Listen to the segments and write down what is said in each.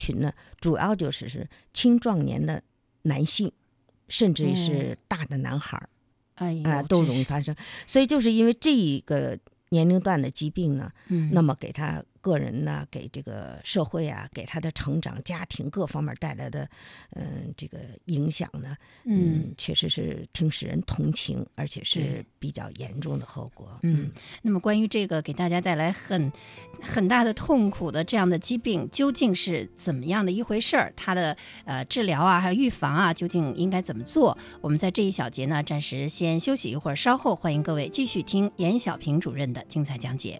群呢，主要就是青壮年的男性，甚至是大的男孩，都容易发生。所以就是因为这一个年龄段的疾病呢，那么给他个人呢，给这个社会啊，给他的成长、家庭各方面带来的这个影响呢，确实是挺使人同情，而且是比较严重的后果。 那么关于这个给大家带来很大的痛苦的这样的疾病，究竟是怎么样的一回事儿？它的治疗啊，还有预防啊，究竟应该怎么做？我们在这一小节呢，暂时先休息一会儿，稍后欢迎各位继续听严小平主任的精彩讲解。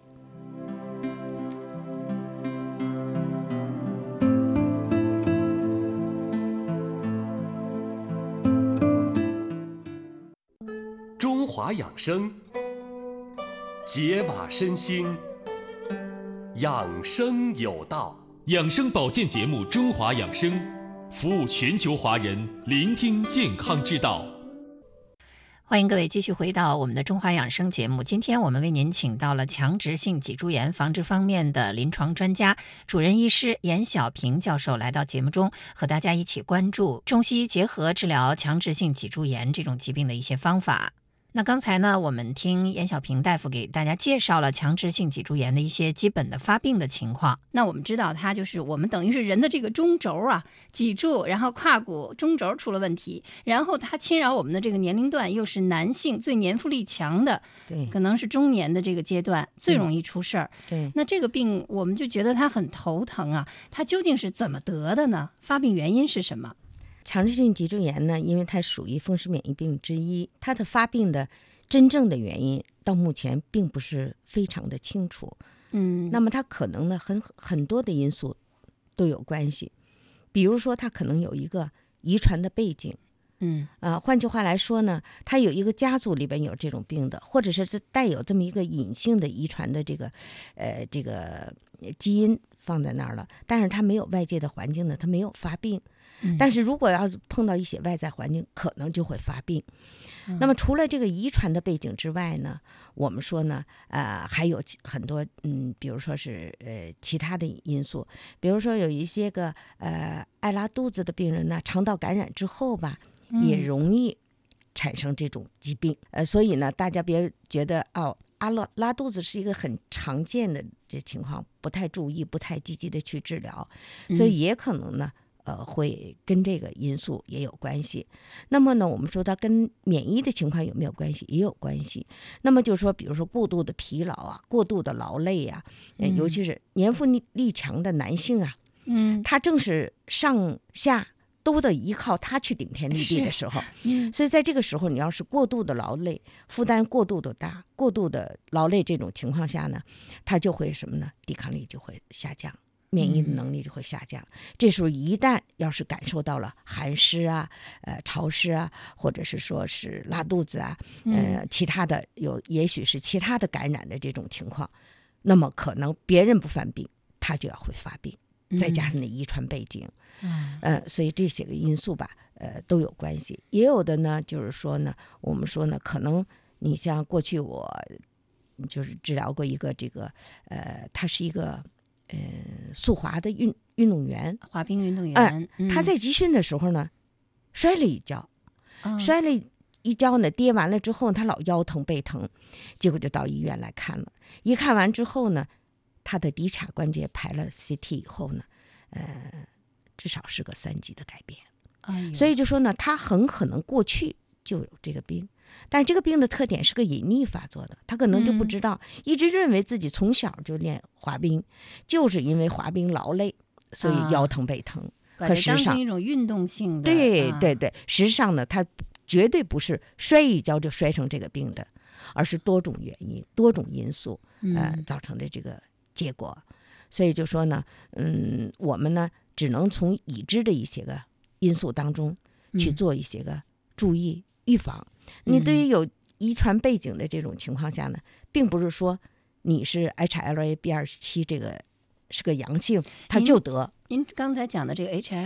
中华养生，解码身心，养生有道。 养生保健节目《中华养生》，服务全球华人，聆听健康之道。 欢迎各位继续回到我们的中华养生节目。今天我们为您请到了强直性脊柱炎防治方面的临床专家、主任医师严小平教授来到节目中，和大家一起关注中西医结合治疗强直性脊柱炎这种疾病的一些方法。那刚才呢，我们听严小平大夫给大家介绍了强直性脊柱炎的一些基本的发病的情况。那我们知道，它就是我们等于是人的这个中轴啊，脊柱，然后胯骨中轴出了问题，然后它侵扰我们的这个年龄段又是男性最年富力强的， 对， 可能是中年的这个阶段最容易出事儿。 对， 那这个病我们就觉得它很头疼啊，它究竟是怎么得的呢？发病原因是什么？ 强直性脊柱炎呢，因为它属于风湿免疫病之一，它的发病的真正的原因到目前并不是非常的清楚。那么它可能呢很多的因素都有关系，比如说它可能有一个遗传的背景。换句话来说呢，它有一个家族里边有这种病的，或者是带有这么一个隐性的遗传的这个基因放在那儿了，但是它没有外界的环境呢，它没有发病。但是如果要是碰到一些外在环境，可能就会发病。那么除了这个遗传的背景之外呢，我们说呢，还有很多比如说是其他的因素，比如说有一些个爱拉肚子的病人呢，肠道感染之后吧，也容易产生这种疾病。所以呢，大家别觉得拉肚子是一个很常见的这情况，不太注意，不太积极的去治疗，所以也可能呢。会跟这个因素也有关系。那么呢，我们说它跟免疫的情况有没有关系？也有关系。那么就是说，比如说过度的疲劳啊，过度的劳累啊，尤其是年富力强的男性啊，他正是上下都得依靠他去顶天立地的时候，所以在这个时候，你要是过度的劳累，负担过度的大，过度的劳累这种情况下呢，他就会什么呢？抵抗力就会下降。免疫的能力就会下降。这时候一旦要是感受到了寒湿啊、潮湿啊，或者是说是拉肚子啊，其他的也许是其他的感染的这种情况，那么可能别人不犯病，他就要会发病，再加上那遗传背景，所以这些个因素吧，都有关系。也有的呢，就是说呢，我们说呢，可能你像过去我就是治疗过一个这个，他是一个。速滑的运动员， 滑冰运动员， 他在集训的时候呢，摔了一跤，呢，跌完了之后，他老腰疼背疼，结果就到医院来看了。一看完之后呢，他的骶髂关节排了 CT 以后呢，至少是个3级的改变。所以就说呢，他很可能过去就有这个病。但是这个病的特点是个隐匿发作的，他可能就不知道，一直认为自己从小就练滑冰，就是因为滑冰劳累，所以腰疼背疼。可实际上一种运动性的， 对，实际上呢，他绝对不是摔一跤就摔成这个病的，而是多种原因、多种因素造成的这个结果。所以就说呢，我们呢只能从已知的一些个因素当中去做一些个注意预防。你对于有遗传背景的这种情况下呢，并不是说你是 HLA-B27 这个是个阳性，它就得。 您刚才讲的这个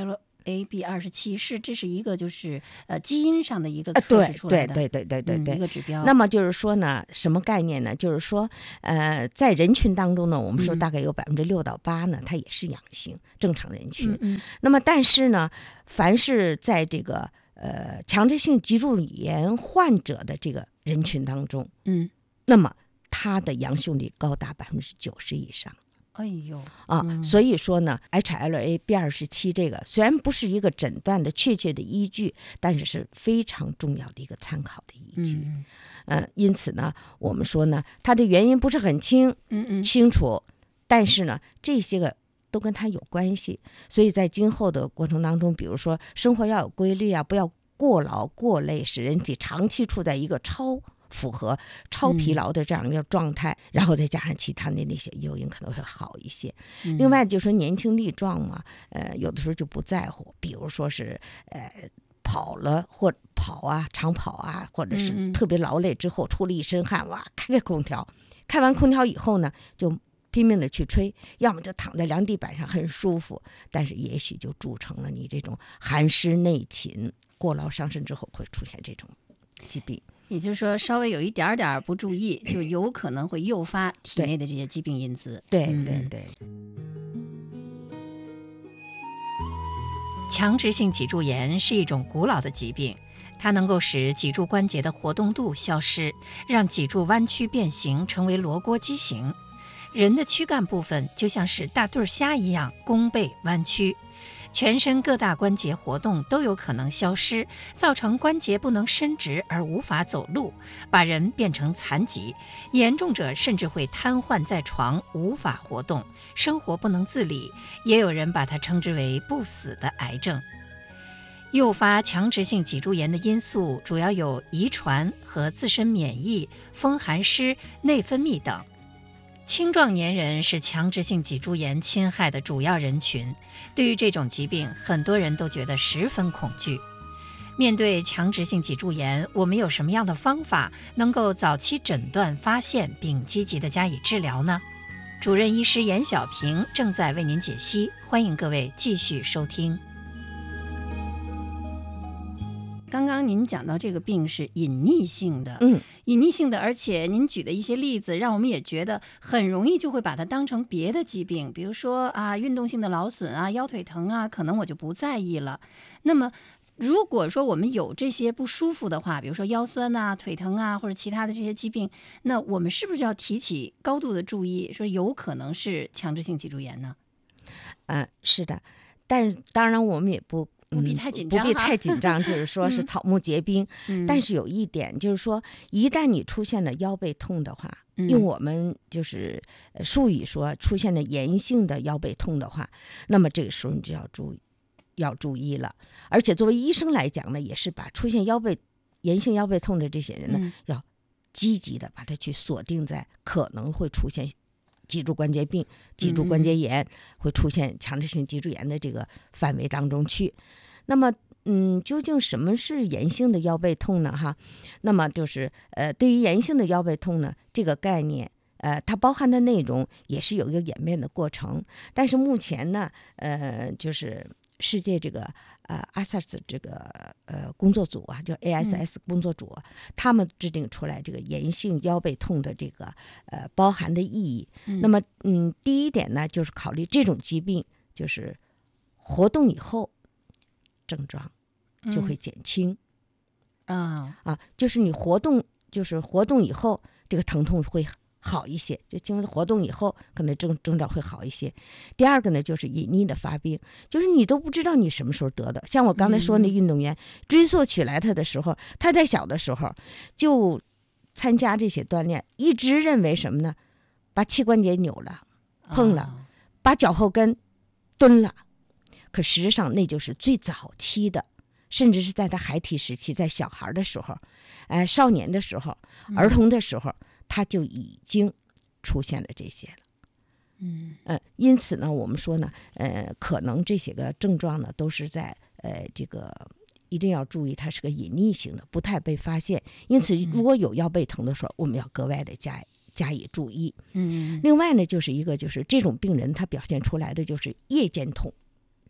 HLA-B27这是一个就是基因上的一个测试出来的， 对， 一个指标。 那么就是说呢，什么概念呢？就是说，在人群当中呢，我们说大概有6%到8%呢，它也是阳性，正常人群。那么但是呢，凡是在这个强直性脊柱炎患者的这个人群当中，那么它的阳性率高达90%以上。 哎呦所以说呢 ，HLA-B27这个虽然不是一个诊断的确切的依据，但是是非常重要的一个参考的依据。因此呢，我们说呢，它的原因不是很清楚，但是呢，这些个都跟它有关系。所以在今后的过程当中，比如说生活要有规律啊，不要过劳过累，使人体长期处在一个符合超疲劳的这样一个状态，然后再加上其他的那些诱因可能会好一些。另外就说年轻力壮嘛，有的时候就不在乎，比如说是跑了或长跑啊，或者是特别劳累之后出了一身汗，哇，开空调，开完空调以后呢，就拼命的去吹，要么就躺在凉地板上很舒服，但是也许就铸成了你这种寒湿内侵、过劳伤身之后会出现这种疾病。 也就是说，稍微有一点点不注意，就有可能会诱发体内的这些疾病因子。 对。 强直性脊柱炎是一种古老的疾病，它能够使脊柱关节的活动度消失，让脊柱弯曲变形，成为螺锅畸形。人的躯干部分就像是大对虾一样弓背弯曲，全身各大关节活动都有可能消失，造成关节不能伸直而无法走路，把人变成残疾，严重者甚至会瘫痪在床，无法活动，生活不能自理，也有人把它称之为不死的癌症。诱发强直性脊柱炎的因素主要有遗传和自身免疫、风寒湿、内分泌等。青壮年人是强直性脊柱炎侵害的主要人群，对于这种疾病，很多人都觉得十分恐惧。面对强直性脊柱炎，我们有什么样的方法能够早期诊断、发现并积极地加以治疗呢？主任医师严小平正在为您解析，欢迎各位继续收听。刚刚您讲到这个病是隐匿性的，隐匿性的，而且您举的一些例子让我们也觉得很容易就会把它当成别的疾病，比如说运动性的劳损啊、腰腿疼啊，可能我就不在意了。那么如果说我们有这些不舒服的话，比如说腰酸啊、腿疼啊，或者其他的这些疾病，那我们是不是要提起高度的注意，说有可能是强直性脊柱炎呢？ 是的，但是当然我们也不必太紧张，就是说是草木皆兵。但是有一点就是说，一旦你出现了腰背痛的话，用我们就是术语说出现了炎性的腰背痛的话，那么这个时候你就要注意了。而且作为医生来讲呢，也是把出现炎性腰背痛的这些人呢，要积极的把它去锁定在可能会出现脊柱关节病、脊柱关节炎，会出现强直性脊柱炎的这个范围当中去。那么究竟什么是炎性的腰背痛呢？那么就是对于炎性的腰背痛呢，这个概念它包含的内容也是有一个演变的过程。但是目前呢就是世界这个ASAS 这个工作组就 ASS 工作组，他们制定出来这个炎性腰背痛的这个包含的意义。那么第一点呢，就是考虑这种疾病就是活动以后症状就会减轻。就是你活动以后这个疼痛会好一些，就经过活动以后可能症状会好一些。第二个呢，就是隐匿的发病，就是你都不知道你什么时候得的。像我刚才说那运动员，追溯起来他的时候，他在小的时候就参加这些锻炼，一直认为什么呢？把膝关节扭了、碰了，把脚后跟蹲了。可实际上那就是最早期的，甚至是在他孩提时期，在小孩的时候，少年的时候、儿童的时候，他就已经出现了这些了。因此呢，我们说呢，可能这些个症状呢，都是在这个一定要注意，它是个隐匿性的，不太被发现。因此，如果有腰背疼的时候，我们要格外的加以注意。另外呢，就是这种病人他表现出来的就是夜间痛。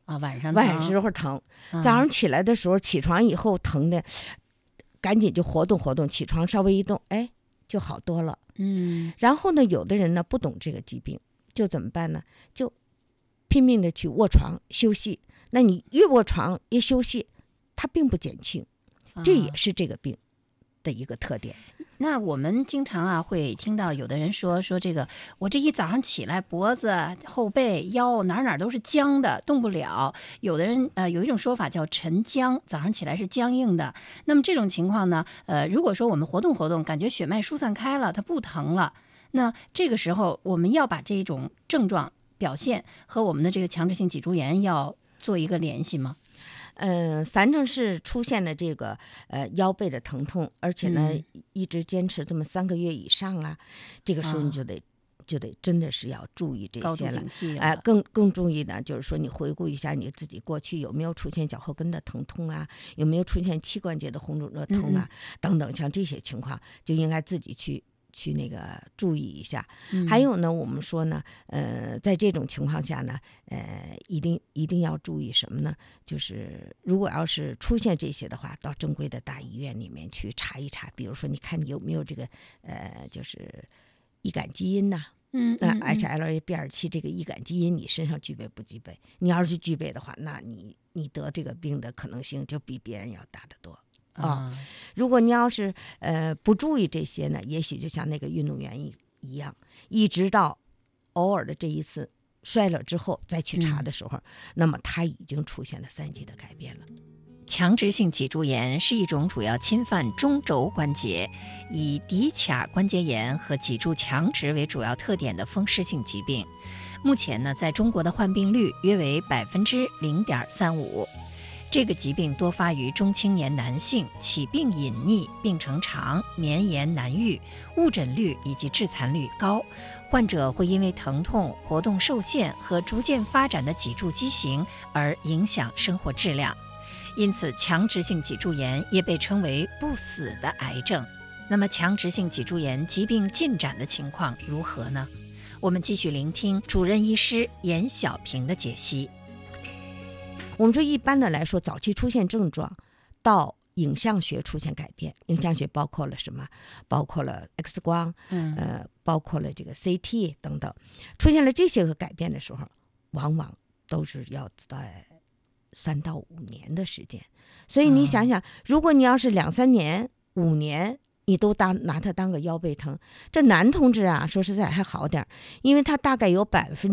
啊，晚上时候疼，早上起来的时候起床以后疼的，赶紧就活动活动，起床稍微一动，哎，就好多了。然后呢，有的人呢不懂这个疾病，就怎么办呢？就拼命的去卧床休息。那你越卧床越休息，它并不减轻，这也是这个病的一个特点。 那我们经常会听到有的人说这个，我这一早上起来脖子、后背、腰哪都是僵的，动不了。有的人有一种说法叫晨僵，早上起来是僵硬的。那么这种情况呢，如果说我们活动活动，感觉血脉疏散开了，它不疼了，那这个时候我们要把这种症状表现和我们的这个强直性脊柱炎要做一个联系吗？ 反正是出现了这个腰背的疼痛，而且呢一直坚持这么3个月以上啊，这个时候你就得真的是要注意这些了。更注意呢，就是说你回顾一下你自己过去有没有出现脚后跟的疼痛啊，有没有出现膝关节的红肿热痛啊，等等，像这些情况就应该自己去那个注意一下。还有呢，我们说呢，在这种情况下呢，一定要注意什么呢？就是如果要是出现这些的话，到正规的大医院里面去查一查，比如说你看你有没有这个就是易感基因呐、HLA-B27这个易感基因你身上具备不具备？你要是具备的话，那你得这个病的可能性就比别人要大得多。如果你要是不注意这些呢，也许就像那个运动员一样，一直到偶尔的这一次摔了之后再去查的时候，那么他已经出现了3级的改变了。 强直性脊柱炎是一种主要侵犯中轴关节，以骶髂关节炎和脊柱强直为主要特点的风湿性疾病。目前呢，在中国的患病率约为0.35%。这个疾病多发于中青年男性，起病隐匿，病程长，绵延难愈，误诊率以及致残率高。患者会因为疼痛、活动受限和逐渐发展的脊柱畸形而影响生活质量。因此，强直性脊柱炎也被称为不死的癌症。那么，强直性脊柱炎疾病进展的情况如何呢？我们继续聆听主任医师严小平的解析。 我们说一般的来说，早期出现症状到影像学出现改变，影像学包括了什么？包括了 X 光，包括了这个 CT 等等。出现了这些个改变的时候，往往都是要在3到5年的时间。所以你想想，如果你要是2、3年、5年，你都拿它当个腰背疼，这男同志啊，说实在还好点，因为他大概有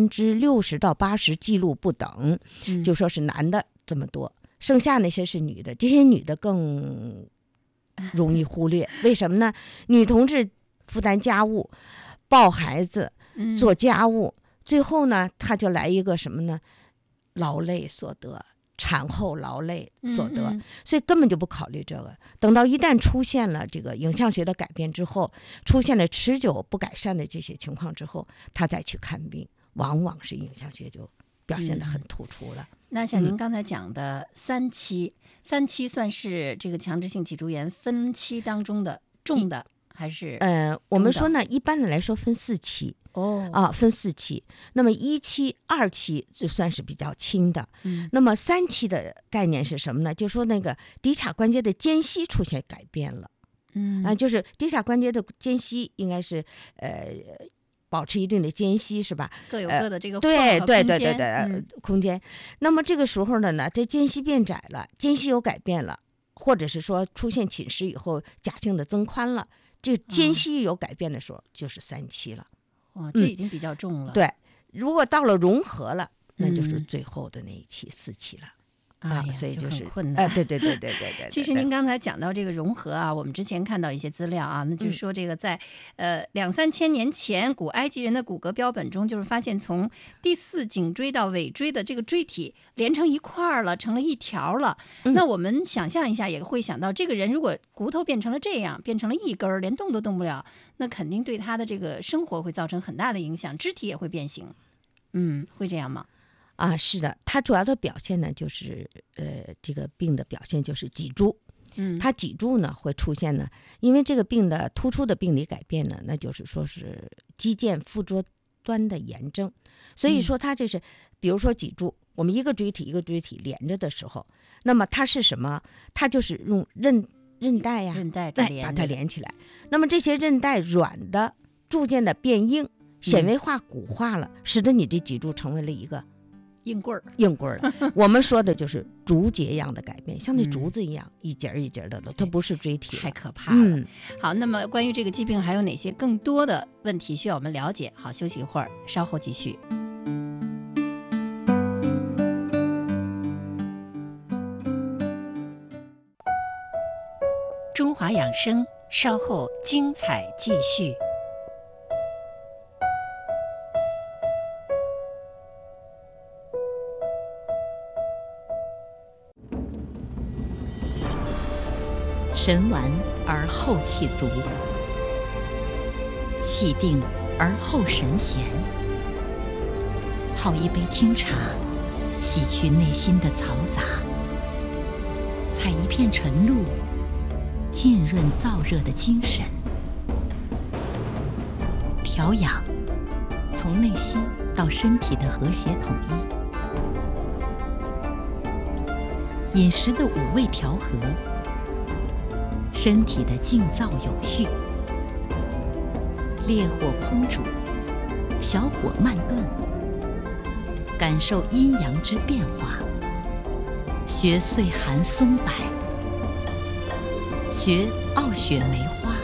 60%到80%记录不等，就说是男的这么多，剩下那些是女的，这些女的更容易忽略。为什么呢？女同志负担家务、抱孩子、做家务，最后呢，她就来一个什么呢？劳累所得。产后劳累所得，所以根本就不考虑这个。等到一旦出现了这个影像学的改变之后，出现了持久不改善的这些情况之后，他再去看病，往往是影像学就表现得很突出了。 那像您刚才讲的3期，3期算是这个强直性脊柱炎分期当中的重的还是？ 我们说呢，一般的来说分4期。分4期，那么1期、2期就算是比较轻的，那么3期的概念是什么呢？就说那个骶髂关节的间隙出现改变了，就是骶髂关节的间隙应该是保持一定的间隙，是吧？ 各有各的这个对空间。那么这个时候呢，这间隙变窄了，间隙有改变了，或者是说出现侵蚀以后假性的增宽了，这间隙有改变的时候就是3期了。 这已经比较重了。 对，如果到了融合了，那就是最后的那一期4期了。所以就是很困难。 对。 其实您刚才讲到这个融合啊，我们之前看到一些资料啊，那就是说这个在2、3千年前古埃及人的骨骼标本中，就是发现从第4颈椎到尾椎的这个椎体连成一块了，成了一条了。那我们想象一下，也会想到这个人如果骨头变成了这样，变成了一根，连动都动不了，那肯定对他的这个生活会造成很大的影响，肢体也会变形。会这样吗？ 是的，它主要的表现呢，就是这个病的表现就是脊柱，它脊柱呢会出现呢，因为这个病的突出的病理改变呢，那就是说是肌腱附着端的炎症，所以说它这是，比如说脊柱我们一个椎体一个椎体连着的时候，那么它是什么？它就是用韧带呀，把它连起来。那么这些韧带软的逐渐的变硬，纤维化骨化了，使得你这脊柱成为了一个硬棍儿了。我们说的就是竹节一样的改变，像那竹子一样，一节一节的了，它不是椎体， 太可怕了。好，那么关于这个疾病还有哪些更多的问题需要我们了解？好，休息一会儿，稍后继续。中华养生，稍后精彩继续。 神完而后气足，气定而后神闲。泡一杯清茶，洗去内心的嘈杂；采一片晨露，浸润燥热的精神。调养，从内心到身体的和谐统一。饮食的五味调和，身体的静躁有序。烈火烹煮，小火慢炖，感受阴阳之变化。学岁寒松柏，学傲雪梅花。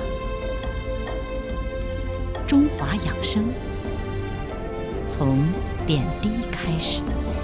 中华养生，从点滴开始。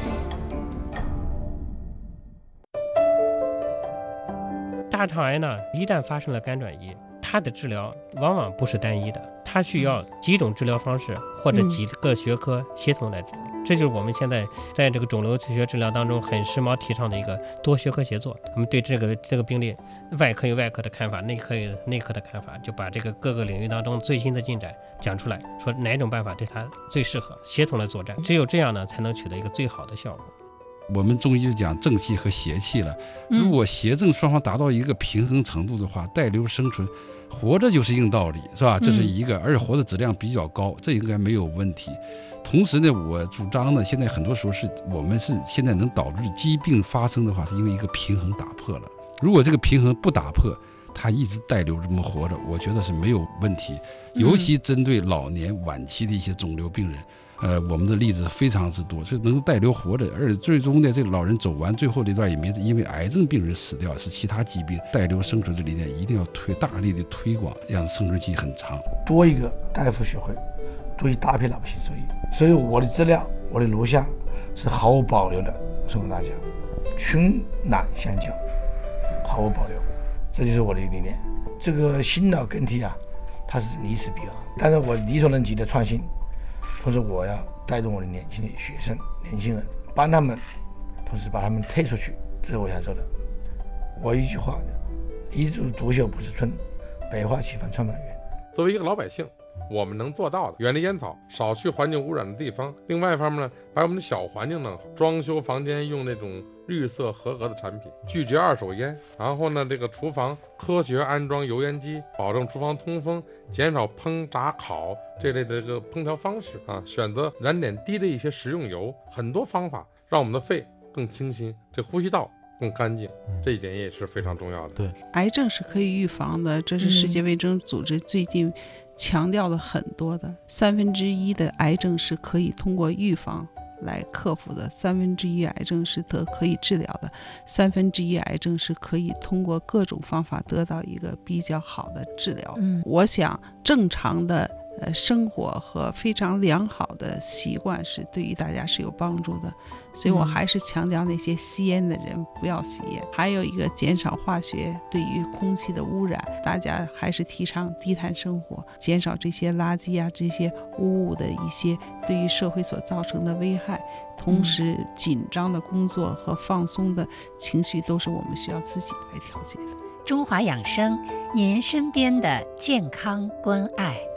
大肠癌呢，一旦发生了肝转移，它的治疗往往不是单一的，它需要几种治疗方式或者几个学科协同来治疗。这就是我们现在在这个肿瘤学治疗当中很时髦提倡的一个多学科协作。我们对这个病例，外科有外科的看法，内科有内科的看法，就把这个各个领域当中最新的进展讲出来，说哪种办法对它最适合，协同来作战。只有这样呢，才能取得一个最好的效果。 我们中医就讲正气和邪气了，如果邪正双方达到一个平衡程度的话，带瘤生存，活着就是硬道理，是吧？这是一个，而且活的质量比较高，这应该没有问题。同时呢，我主张呢，现在很多时候我们现在能导致疾病发生的话，是因为一个平衡打破了。如果这个平衡不打破，它一直带瘤这么活着，我觉得是没有问题。尤其针对老年晚期的一些肿瘤病人。我们的例子非常之多，所以能带瘤活着，而且最终呢，这个老人走完最后这段也没因为癌症病人死掉，是其他疾病。带瘤生存这理念一定要大力的推广，让生存期很长。 多一个大夫学会，多一大批老百姓受益。所以我的资料，我的录像是毫无保留的送给大家，群难相交，毫无保留，这就是我的理念。这个新老更替啊，它是历史必然，但是我力所能及的创新。同时我要带动我的年轻的学生年轻人，帮他们，同时把他们推出去，这是我想说的。我一句话，一枝独秀不是春，百花齐放创办园。 作为一个老百姓，我们能做到的，远离烟草，少去环境污染的地方。另外一方面呢，把我们的小环境弄好，装修房间用那种绿色合格的产品，拒绝二手烟。然后呢，这个厨房科学安装油烟机，保证厨房通风，减少烹炸烤这类的这个烹调方式啊，选择燃点低的一些食用油，很多方法让我们的肺更清新，这呼吸道更干净，这一点也是非常重要的。 对，癌症是可以预防的，这是世界卫生组织最近强调了很多的，1/3的癌症是可以通过预防来克服的，1/3癌症是可以治疗的，1/3癌症是可以通过各种方法得到一个比较好的治疗。我想正常的生活和非常良好的习惯是对于大家是有帮助的，所以我还是强调那些吸烟的人不要吸烟，还有一个减少化学对于空气的污染，大家还是提倡低碳生活，减少这些垃圾啊这些污物的一些对于社会所造成的危害，同时紧张的工作和放松的情绪都是我们需要自己来调节的。 中华养生，您身边的健康关爱。